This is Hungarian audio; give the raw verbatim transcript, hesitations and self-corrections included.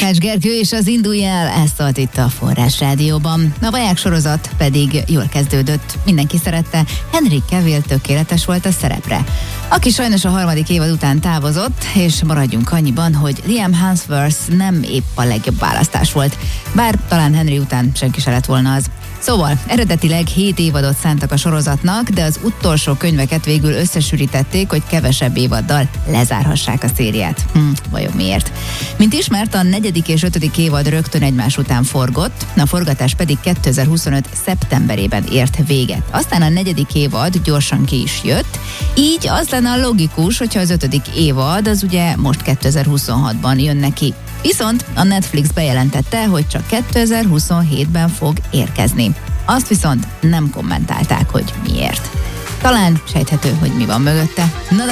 Takács Gergő és az Indulj el, ezt szólt itt a Forrás Rádióban. A Vaják sorozat pedig jól kezdődött. Mindenki szerette, Henry Cavill tökéletes volt a szerepre. Aki sajnos a harmadik évad után távozott, és maradjunk annyiban, hogy Liam Hemsworth nem épp a legjobb választás volt. Bár talán Henry után senki se lett volna az. Szóval eredetileg hét évadot szántak a sorozatnak, de az utolsó könyveket végül összesűrítették, hogy kevesebb évaddal lezárhassák a szériát. Hm, vajon miért? Mint ismert, a negyedik és ötödik évad rögtön egymás után forgott, a forgatás pedig kétezer-huszonöt szeptemberében ért véget. Aztán a negyedik évad gyorsan ki is jött, így az lenne a logikus, hogyha az ötödik évad az ugye most kétezer-huszonhatban jön neki. Viszont a Netflix bejelentette, hogy csak kétezer-huszonhétben fog érkezni. Azt viszont nem kommentálták, hogy miért. Talán sejthető, hogy mi van mögötte. Na